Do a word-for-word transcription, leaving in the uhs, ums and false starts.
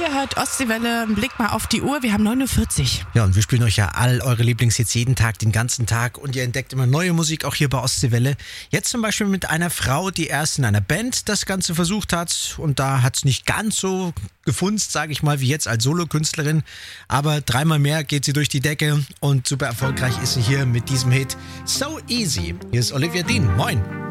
Ihr hört Ostseewelle, ein Blick mal auf die Uhr, wir haben neun Uhr vierzig. Ja, und wir spielen euch ja all eure Lieblingshits jeden Tag, den ganzen Tag. Und ihr entdeckt immer neue Musik, auch hier bei Ostseewelle. Jetzt zum Beispiel mit einer Frau, die erst in einer Band das Ganze versucht hat. Und da hat es nicht ganz so gefunzt, sage ich mal, wie jetzt als Solokünstlerin. Aber dreimal mehr geht sie durch die Decke und super erfolgreich ist sie hier mit diesem Hit So Easy. Hier ist Olivia Dean. Moin.